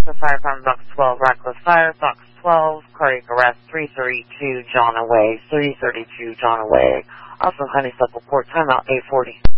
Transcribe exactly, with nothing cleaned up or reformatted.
The fire from box twelve, reckless fire, box twelve, cardiac arrest, three thirty-two John Away, three thirty-two John Away. Also, Honeysuckle Port, timeout eight forty.